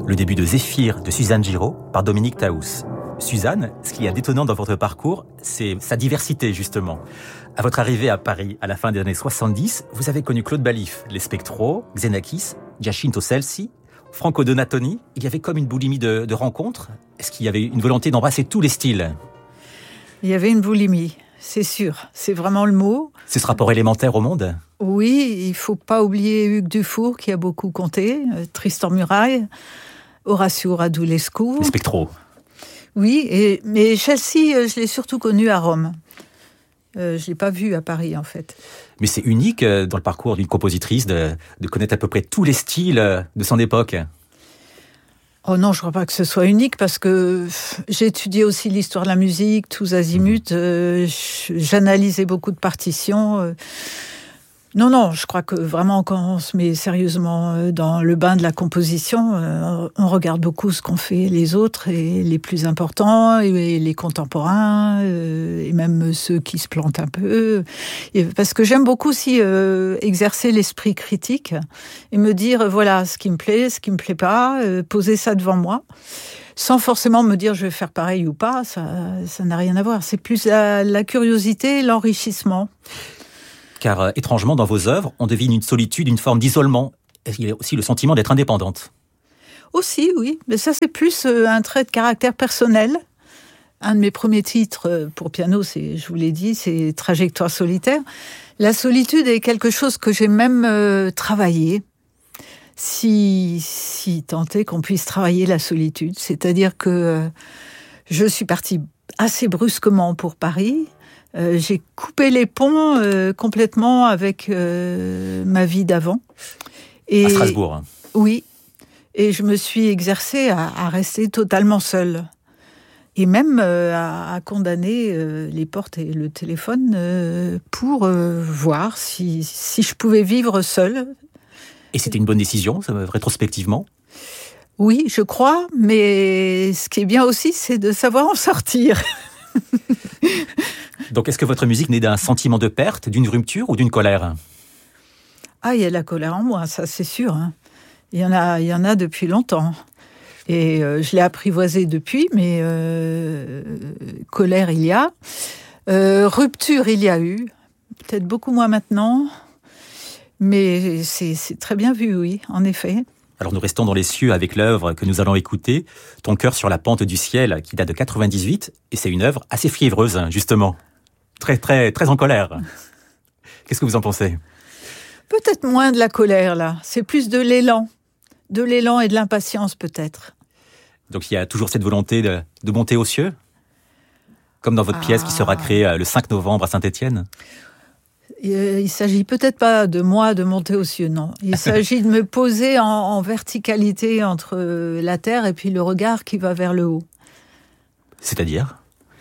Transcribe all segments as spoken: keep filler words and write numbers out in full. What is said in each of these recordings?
Le début de Zéphyr de Suzanne Giraud par Dominique Taous. Suzanne, ce qu'il y a d'étonnant dans votre parcours, c'est sa diversité justement. À votre arrivée à Paris à la fin des années soixante-dix, vous avez connu Claude Ballif, les Spectro, Xenakis, Giacinto Scelsi, Franco Donatoni. Il y avait comme une boulimie de, de rencontres. Est-ce qu'il y avait une volonté d'embrasser tous les styles ? Il y avait une boulimie, c'est sûr. C'est vraiment le mot. C'est ce rapport élémentaire au monde ? Oui, il ne faut pas oublier Hugues Dufour qui a beaucoup compté, Tristan Murail, Horacio Radulescu. Les Spectro. Oui, et, mais Chelsea, je l'ai surtout connu à Rome. Euh, je ne l'ai pas vu à Paris, en fait. Mais c'est unique euh, dans le parcours d'une compositrice de, de connaître à peu près tous les styles euh, de son époque. Oh non, je ne crois pas que ce soit unique, parce que j'ai étudié aussi l'histoire de la musique, tous azimuts. Euh, j'analysais beaucoup de partitions. Euh, Non, non, je crois que vraiment quand on se met sérieusement dans le bain de la composition, on regarde beaucoup ce qu'ont fait les autres, et les plus importants, et les contemporains, et même ceux qui se plantent un peu. Parce que j'aime beaucoup aussi exercer l'esprit critique et me dire, voilà, ce qui me plaît, ce qui me plaît pas, poser ça devant moi. Sans forcément me dire je vais faire pareil ou pas, ça, ça n'a rien à voir. C'est plus la, la curiosité, l'enrichissement. Car euh, étrangement, dans vos œuvres, on devine une solitude, une forme d'isolement. Il y a aussi le sentiment d'être indépendante. Aussi, oui. Mais ça, c'est plus euh, un trait de caractère personnel. Un de mes premiers titres euh, pour piano, c'est, je vous l'ai dit, c'est Trajectoire solitaire. La solitude est quelque chose que j'ai même euh, travaillé. Si, si tant est qu'on puisse travailler la solitude. C'est-à-dire que euh, je suis partie assez brusquement pour Paris. Euh, j'ai coupé les ponts euh, complètement avec euh, ma vie d'avant. Et, à Strasbourg. Hein. Oui. Et je me suis exercée à, à rester totalement seule. Et même euh, à, à condamner euh, les portes et le téléphone euh, pour euh, voir si, si je pouvais vivre seule. Et c'était une bonne décision, ça, rétrospectivement ? Oui, je crois. Mais ce qui est bien aussi, c'est de savoir en sortir. Donc, est-ce que votre musique naît d'un sentiment de perte, d'une rupture ou d'une colère ? Ah, il y a de la colère en moi, ça c'est sûr. Hein. Il y en a, il y en a depuis longtemps. Et euh, je l'ai apprivoisée depuis, mais euh, colère il y a. Euh, rupture il y a eu. Peut-être beaucoup moins maintenant. Mais c'est, c'est très bien vu, oui, en effet. Alors nous restons dans les cieux avec l'œuvre que nous allons écouter, Ton cœur sur la pente du ciel, qui date de quatre-vingt-dix-huit, et c'est une œuvre assez fiévreuse, justement. Très, très, très en colère. Qu'est-ce que vous en pensez ? Peut-être moins de la colère, là. C'est plus de l'élan. De l'élan et de l'impatience, peut-être. Donc il y a toujours cette volonté de, de monter aux cieux ? Comme dans votre ah. pièce qui sera créée le cinq novembre à Saint-Étienne ? Il ne s'agit peut-être pas de moi de monter aux cieux, non. Il s'agit de me poser en, en verticalité entre la terre et puis le regard qui va vers le haut. C'est-à-dire ?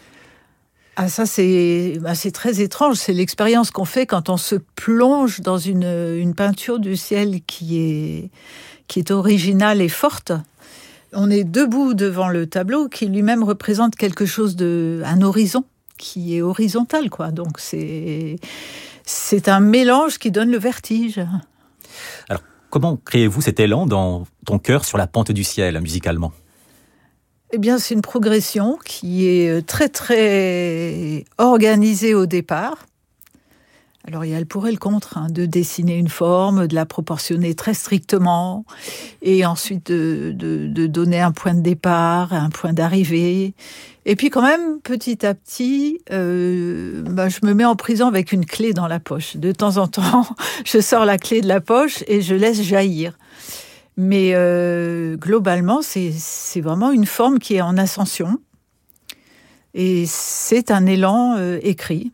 Ah, ça, c'est, bah, c'est très étrange. C'est l'expérience qu'on fait quand on se plonge dans une, une peinture du ciel qui est, qui est originale et forte. On est debout devant le tableau qui lui-même représente quelque chose de, un horizon qui est horizontal, quoi. Donc, c'est, c'est un mélange qui donne le vertige. Alors, comment créez-vous cet élan dans Ton cœur sur la pente du ciel, musicalement ? Eh bien, c'est une progression qui est très, très organisée au départ. Alors, il y a le pour et le contre, hein, de dessiner une forme, de la proportionner très strictement, et ensuite de, de, de donner un point de départ, un point d'arrivée. Et puis, quand même, petit à petit, euh, bah, je me mets en prison avec une clé dans la poche. De temps en temps, je sors la clé de la poche et je laisse jaillir. Mais euh, globalement, c'est, c'est vraiment une forme qui est en ascension. Et c'est un élan euh, écrit.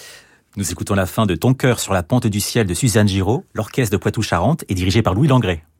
Nous écoutons la fin de Ton cœur sur la pente du ciel de Suzanne Giraud. L'orchestre de Poitou-Charentes est dirigé par Louis Langrée.